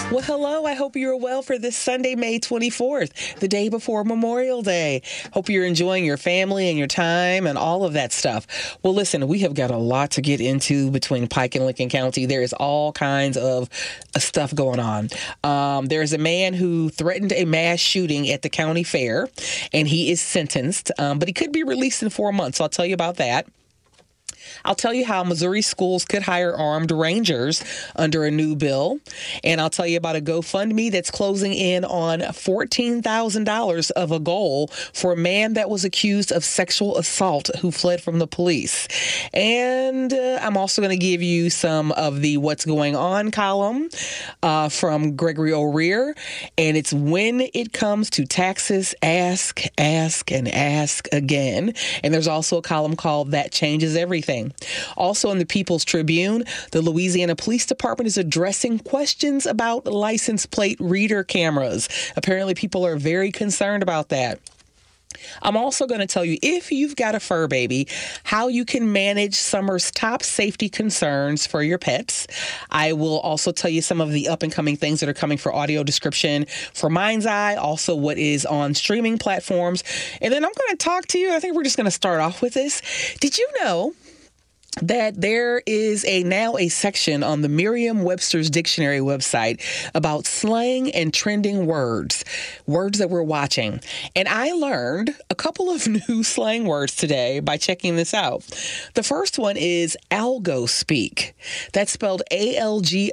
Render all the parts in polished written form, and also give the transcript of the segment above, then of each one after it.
Well, hello. I hope you're well for this Sunday, May 24th, the day before Memorial Day. Hope you're enjoying your family and your time and all of that stuff. Well, listen, we have got a lot to get into between Pike and Lincoln County. There is all kinds of stuff going on. There's a man who threatened a mass shooting at the county fair, and he is sentenced, but he could be released in 4 months. So I'll tell you about that. I'll tell you how Missouri schools could hire armed rangers under a new bill. And I'll tell you about a GoFundMe that's closing in on $14,000 of a goal for a man that was accused of sexual assault who fled from the police. And I'm also going to give you some of the What's Going On column from Gregory O'Rear. And it's when it comes to taxes, ask, and ask again. And there's also a column called That Changes Everything. Also in the People's Tribune, the Louisiana Police Department is addressing questions about license plate reader cameras. Apparently, people are very concerned about that. I'm also going to tell you, if you've got a fur baby, how you can manage summer's top safety concerns for your pets. I will also tell you some of the up-and-coming things that are coming for audio description for Mind's Eye, also what is on streaming platforms. And then I'm going to talk to you. I think we're just going to start off with this. Did you know that there is now a section on the Merriam-Webster's Dictionary website about slang and trending words that we're watching? And I learned a couple of new slang words today by checking this out. The first one is algospeak. That's spelled ALGOSPEAK,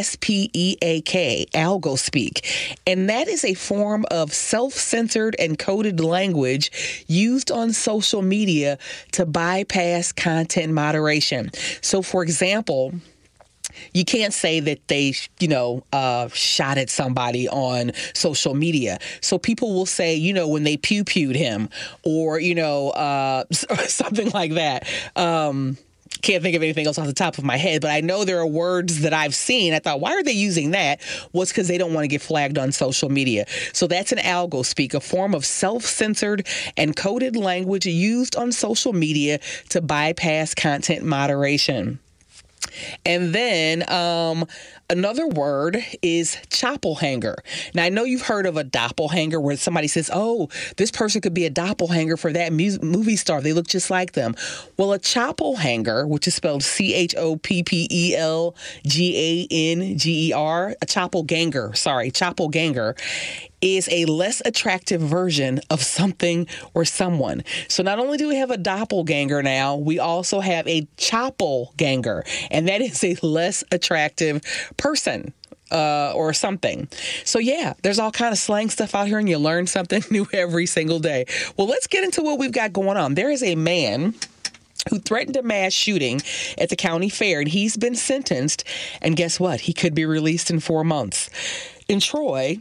algospeak. And that is a form of self-censored and coded language used on social media to bypass content moderation. So, for example, you can't say that they, shot at somebody on social media. So people will say, when they pew-pewed him or, something like that. Can't think of anything else off the top of my head, but I know there are words that I've seen. I thought, why are they using that? Was because they don't want to get flagged on social media. So that's an algospeak, a form of self-censored and coded language used on social media to bypass content moderation. And then another word is doppelganger. Now, I know you've heard of a doppelganger where somebody says, oh, this person could be a doppelganger for that movie star. They look just like them. Well, a doppelganger, which is spelled CHOPPELGANGER, a doppelganger, is a less attractive version of something or someone. So not only do we have a doppelganger now, we also have a choppelganger, and that is a less attractive person or something. So yeah, there's all kind of slang stuff out here, and you learn something new every single day. Well, let's get into what we've got going on. There is a man who threatened a mass shooting at the county fair, and he's been sentenced. And guess what? He could be released in 4 months. In Troy,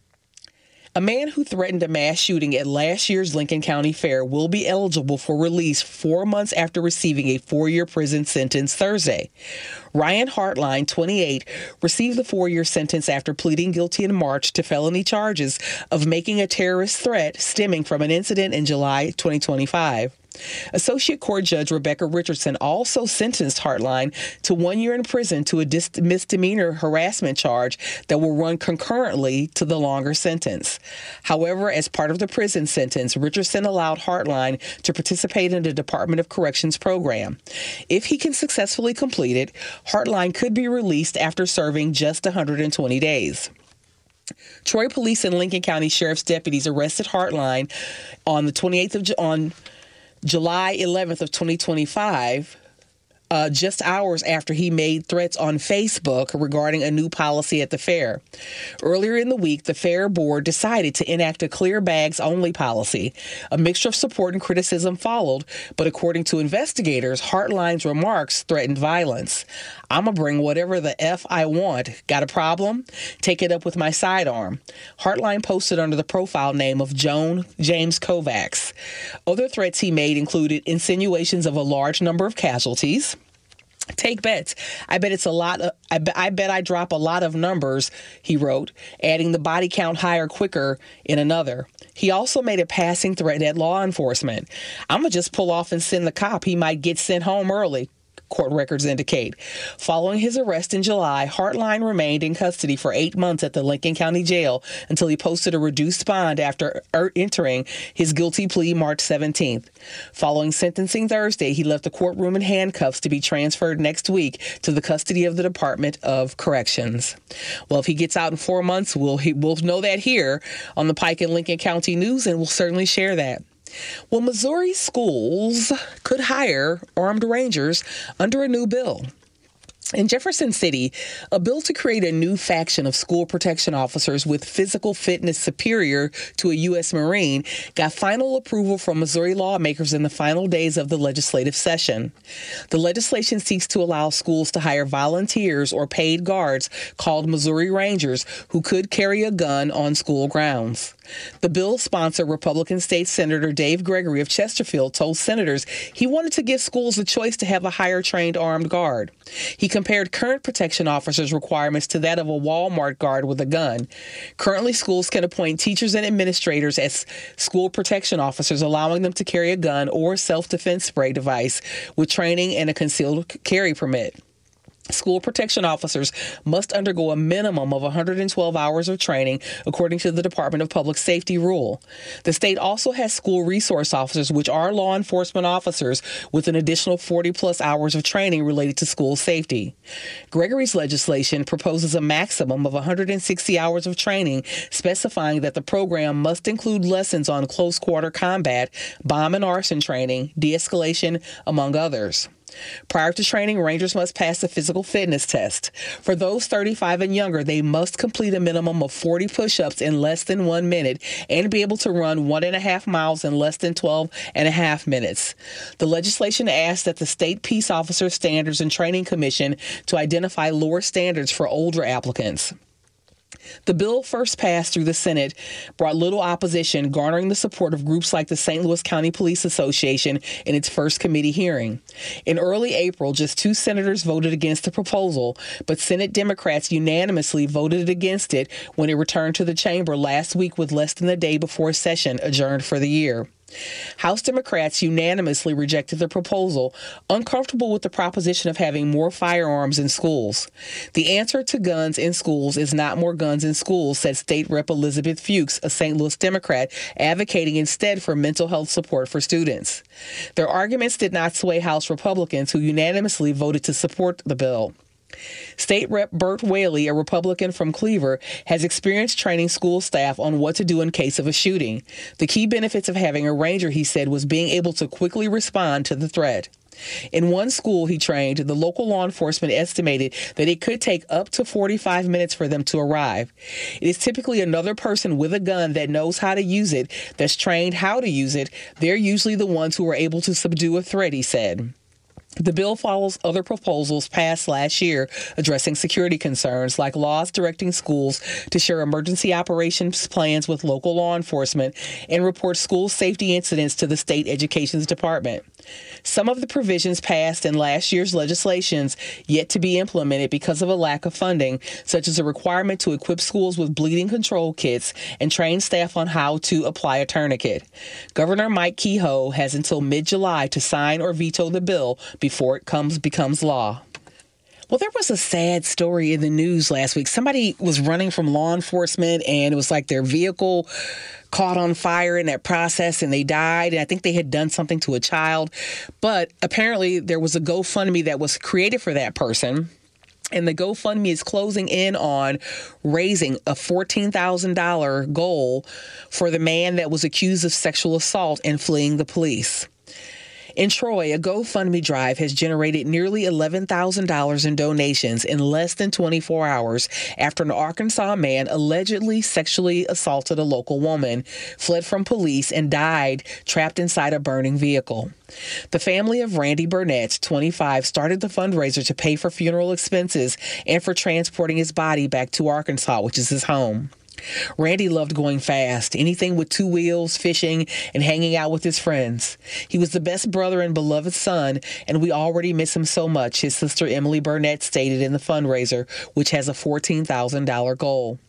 a man who threatened a mass shooting at last year's Lincoln County Fair will be eligible for release 4 months after receiving a 4-year prison sentence Thursday. Ryan Hartline, 28, received the 4-year sentence after pleading guilty in March to felony charges of making a terrorist threat stemming from an incident in July 2025. Associate Court Judge Rebecca Richardson also sentenced Hartline to 1 year in prison to a misdemeanor harassment charge that will run concurrently to the longer sentence. However, as part of the prison sentence, Richardson allowed Hartline to participate in the Department of Corrections program. If he can successfully complete it, Hartline could be released after serving just 120 days. Troy Police and Lincoln County Sheriff's deputies arrested Hartline on the 28th of July 11th of 2025, just hours after he made threats on Facebook regarding a new policy at the fair. Earlier in the week, the fair board decided to enact a clear bags only policy. A mixture of support and criticism followed, but according to investigators, Hartline's remarks threatened violence. I'm going to bring whatever the F I want. Got a problem? Take it up with my sidearm. Hartline posted under the profile name of James Kovacs. Other threats he made included insinuations of a large number of casualties. Take bets. I bet it's a lot. I bet I drop a lot of numbers, he wrote, adding the body count higher quicker in another. He also made a passing threat at law enforcement. I'm going to just pull off and send the cop. He might get sent home early. court records indicate. Following his arrest in July, Hartline remained in custody for 8 months at the Lincoln County Jail until he posted a reduced bond after entering his guilty plea March 17th. Following sentencing Thursday, he left the courtroom in handcuffs to be transferred next week to the custody of the Department of Corrections. Well, if he gets out in 4 months, we'll know that here on the Pike and Lincoln County News, and we'll certainly share that. Well, Missouri schools could hire armed rangers under a new bill. In Jefferson City, a bill to create a new faction of school protection officers with physical fitness superior to a U.S. Marine got final approval from Missouri lawmakers in the final days of the legislative session. The legislation seeks to allow schools to hire volunteers or paid guards called Missouri Rangers who could carry a gun on school grounds. The bill's sponsor, Republican State Senator Dave Gregory of Chesterfield, told senators he wanted to give schools the choice to have a higher trained armed guard. He compared current protection officers' requirements to that of a Walmart guard with a gun. Currently, schools can appoint teachers and administrators as school protection officers, allowing them to carry a gun or self-defense spray device with training and a concealed carry permit. School protection officers must undergo a minimum of 112 hours of training, according to the Department of Public Safety rule. The state also has school resource officers, which are law enforcement officers, with an additional 40-plus hours of training related to school safety. Gregory's legislation proposes a maximum of 160 hours of training, specifying that the program must include lessons on close-quarter combat, bomb and arson training, de-escalation, among others. Prior to training, Rangers must pass a physical fitness test. For those 35 and younger, they must complete a minimum of 40 push-ups in less than 1 minute and be able to run 1.5 miles in less than 12.5 minutes. The legislation asks that the State Peace Officer Standards and Training Commission to identify lower standards for older applicants. The bill, first passed through the Senate, brought little opposition, garnering the support of groups like the St. Louis County Police Association in its first committee hearing. In early April, just 2 senators voted against the proposal, but Senate Democrats unanimously voted against it when it returned to the chamber last week with less than a day before session adjourned for the year. House Democrats unanimously rejected the proposal, uncomfortable with the proposition of having more firearms in schools. The answer to guns in schools is not more guns in schools, said State Rep. Elizabeth Fuchs, a St. Louis Democrat, advocating instead for mental health support for students. Their arguments did not sway House Republicans, who unanimously voted to support the bill. State Rep. Burt Whaley, a Republican from Cleaver, has experience training school staff on what to do in case of a shooting. The key benefits of having a ranger, he said, was being able to quickly respond to the threat. In one school he trained, the local law enforcement estimated that it could take up to 45 minutes for them to arrive. It is typically another person with a gun that knows how to use it, that's trained how to use it. They're usually the ones who are able to subdue a threat, he said. The bill follows other proposals passed last year addressing security concerns, like laws directing schools to share emergency operations plans with local law enforcement and report school safety incidents to the state education department. Some of the provisions passed in last year's legislations yet to be implemented because of a lack of funding, such as a requirement to equip schools with bleeding control kits and train staff on how to apply a tourniquet. Governor Mike Kehoe has until mid-July to sign or veto the bill before it becomes law. Well, there was a sad story in the news last week. Somebody was running from law enforcement, and it was like their vehicle caught on fire in that process, and they died. And I think they had done something to a child. But apparently there was a GoFundMe that was created for that person. And the GoFundMe is closing in on raising a $14,000 goal for the man that was accused of sexual assault and fleeing the police. In Troy, a GoFundMe drive has generated nearly $11,000 in donations in less than 24 hours after an Arkansas man allegedly sexually assaulted a local woman, fled from police, and died trapped inside a burning vehicle. The family of Randy Burnett, 25, started the fundraiser to pay for funeral expenses and for transporting his body back to Arkansas, which is his home. Randy loved going fast, anything with 2 wheels, fishing, and hanging out with his friends. He was the best brother and beloved son, and we already miss him so much, his sister Emily Burnett stated in the fundraiser, which has a $14,000 goal.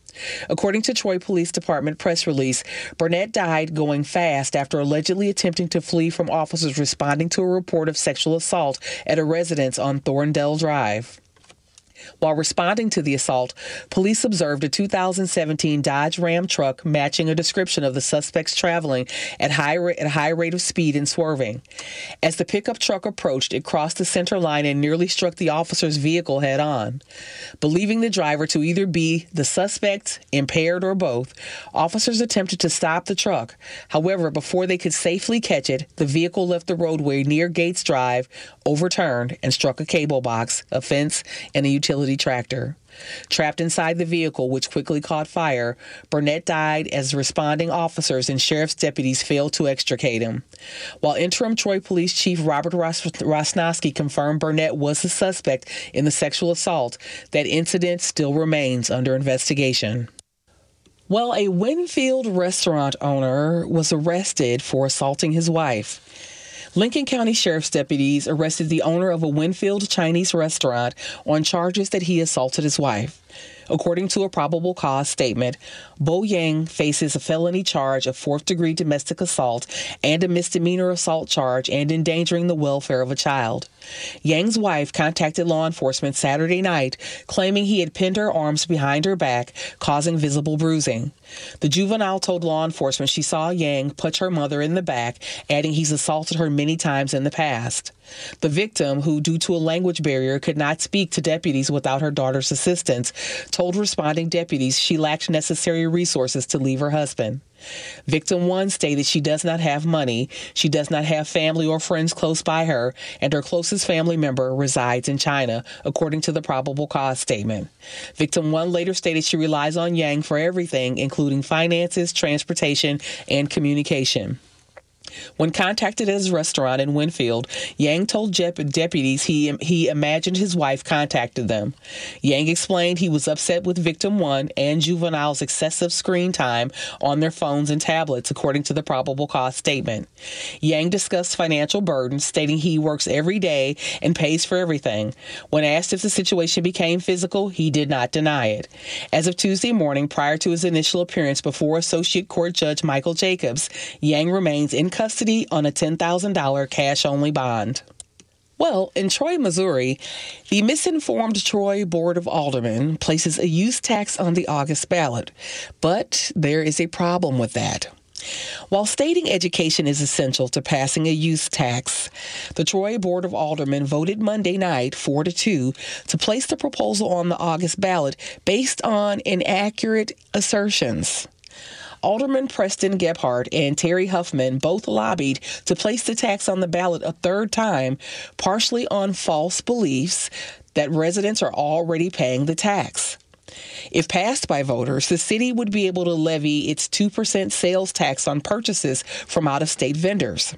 According to Troy Police Department press release, Burnett died going fast after allegedly attempting to flee from officers responding to a report of sexual assault at a residence on Thorndale Drive. While responding to the assault, police observed a 2017 Dodge Ram truck matching a description of the suspects traveling at high rate of speed and swerving. As the pickup truck approached, it crossed the center line and nearly struck the officer's vehicle head-on. Believing the driver to either be the suspect, impaired, or both, officers attempted to stop the truck. However, before they could safely catch it, the vehicle left the roadway near Gates Drive, overturned, and struck a cable box, a fence, and a utility tractor. Trapped inside the vehicle, which quickly caught fire, Burnett died as responding officers and sheriff's deputies failed to extricate him. While interim Troy Police Chief Robert Rosnowski confirmed Burnett was the suspect in the sexual assault, that incident still remains under investigation. Well, a Winfield restaurant owner was arrested for assaulting his wife. Lincoln County Sheriff's deputies arrested the owner of a Winfield Chinese restaurant on charges that he assaulted his wife. According to a probable cause statement, Bo Yang faces a felony charge of fourth-degree domestic assault and a misdemeanor assault charge and endangering the welfare of a child. Yang's wife contacted law enforcement Saturday night, claiming he had pinned her arms behind her back, causing visible bruising. The juvenile told law enforcement she saw Yang punch her mother in the back, adding he's assaulted her many times in the past. The victim, who due to a language barrier could not speak to deputies without her daughter's assistance, told responding deputies she lacked necessary resources to leave her husband. Victim 1 stated she does not have money, she does not have family or friends close by her, and her closest family member resides in China, according to the probable cause statement. Victim 1 later stated she relies on Yang for everything, including finances, transportation, and communication. When contacted at his restaurant in Winfield, Yang told deputies he imagined his wife contacted them. Yang explained he was upset with victim 1 and juvenile's excessive screen time on their phones and tablets, according to the probable cause statement. Yang discussed financial burdens, stating he works every day and pays for everything. When asked if the situation became physical, he did not deny it. As of Tuesday morning, prior to his initial appearance before Associate Court Judge Michael Jacobs, Yang remains in custody on a $10,000 cash-only bond. Well, in Troy, Missouri, the misinformed Troy Board of Aldermen places a use tax on the August ballot, but there is a problem with that. While stating education is essential to passing a use tax, the Troy Board of Aldermen voted Monday night 4-2 to place the proposal on the August ballot based on inaccurate assertions. Alderman Preston Gebhardt and Terry Huffman both lobbied to place the tax on the ballot a third time, partially on false beliefs that residents are already paying the tax. If passed by voters, the city would be able to levy its 2% sales tax on purchases from out-of-state vendors.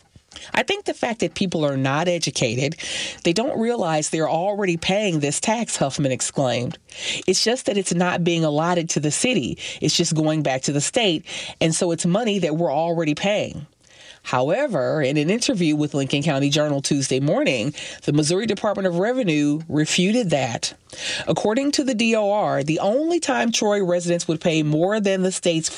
I think the fact that people are not educated, they don't realize they're already paying this tax, Huffman exclaimed. It's just that it's not being allotted to the city. It's just going back to the state, and so it's money that we're already paying. However, in an interview with Lincoln County Journal Tuesday morning, the Missouri Department of Revenue refuted that. According to the DOR, the only time Troy residents would pay more than the state's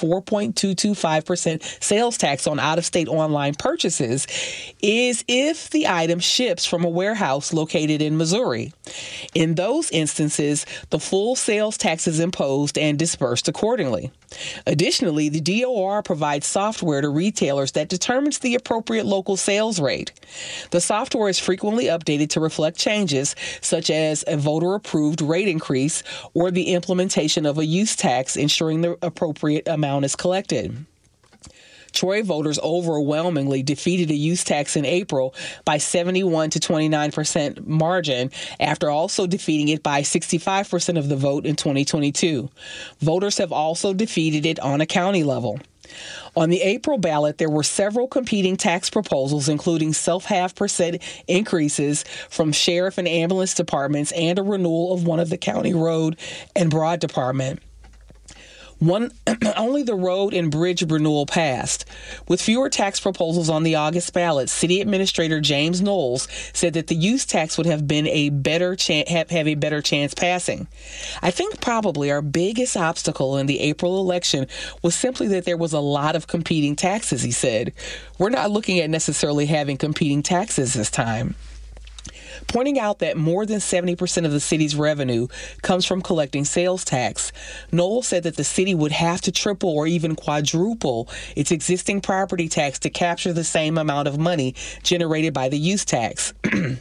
4.225% sales tax on out-of-state online purchases is if the item ships from a warehouse located in Missouri. In those instances, the full sales tax is imposed and dispersed accordingly. Additionally, the DOR provides software to retailers that determines the appropriate local sales rate. The software is frequently updated to reflect changes, such as a voter-approved rate increase or the implementation of a use tax, ensuring the appropriate amount is collected. Troy voters overwhelmingly defeated a use tax in April by 71 to 29% margin, after also defeating it by 65% of the vote in 2022. Voters have also defeated it on a county level. On the April ballot, there were several competing tax proposals, including self-half% increases from sheriff and ambulance departments and a renewal of one of the county road and broad department. Only the road and bridge renewal passed. With fewer tax proposals on the August ballot, City Administrator James Knowles said that the use tax would have been a better have a better chance passing. I think probably our biggest obstacle in the April election was simply that there was a lot of competing taxes, he said. We're not looking at necessarily having competing taxes this time. Pointing out that more than 70% of the city's revenue comes from collecting sales tax, Knowles said that the city would have to triple or even quadruple its existing property tax to capture the same amount of money generated by the use tax.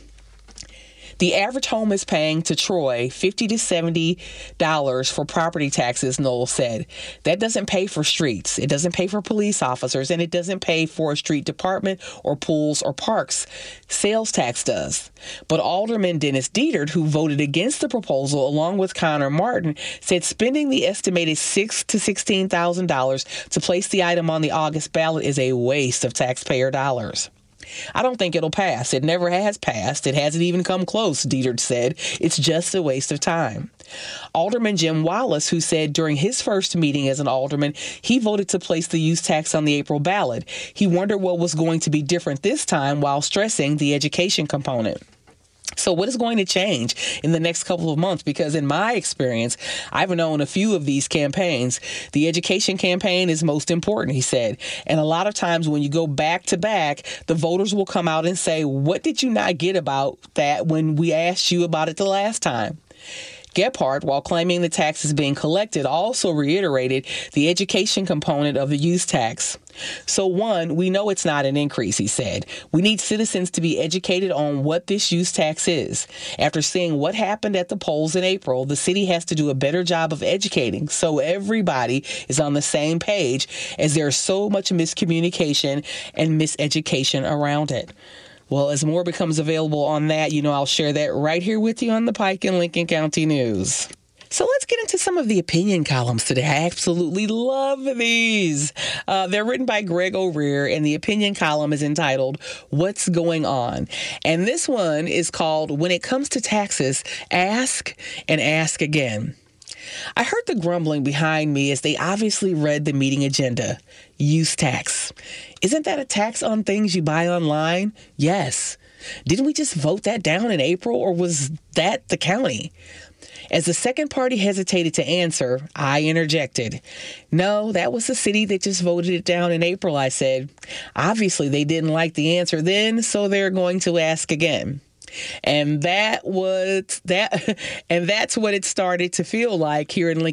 The average home is paying to Troy $50 to $70 for property taxes, Knowles said. That doesn't pay for streets, it doesn't pay for police officers, and it doesn't pay for a street department or pools or parks. Sales tax does. But Alderman Dennis Dietert, who voted against the proposal along with Connor Martin, said spending the estimated $6,000 to $16,000 to place the item on the August ballot is a waste of taxpayer dollars. I don't think it'll pass. It never has passed. It hasn't even come close, Dietert said. It's just a waste of time. Alderman Jim Wallace, who said during his first meeting as an alderman, he voted to place the use tax on the April ballot. He wondered what was going to be different this time while stressing the education component. So what is going to change in the next couple of months? Because in my experience, I've known a few of these campaigns. The education campaign is most important, he said. And a lot of times when you go back to back, the voters will come out and say, what did you not get about that when we asked you about it the last time? Gephardt, while claiming the tax is being collected, also reiterated the education component of the use tax. So one, we know it's not an increase, he said. We need citizens to be educated on what this use tax is. After seeing what happened at the polls in April, the city has to do a better job of educating so everybody is on the same page, as there's so much miscommunication and miseducation around it. Well, as more becomes available on that, I'll share that right here with you on the Pike and Lincoln County News. So let's get into some of the opinion columns today. I absolutely love these. They're written by Greg O'Rear, and the opinion column is entitled, What's Going On? And this one is called, When It Comes to Taxes, Ask and Ask Again. I heard the grumbling behind me as they obviously read the meeting agenda. Use tax. Isn't that a tax on things you buy online? Yes. Didn't we just vote that down in April, or was that the county? As the second party hesitated to answer, I interjected. No, that was the city that just voted it down in April, I said. Obviously, they didn't like the answer then, so they're going to ask again. And that's what it started to feel like here in Lincoln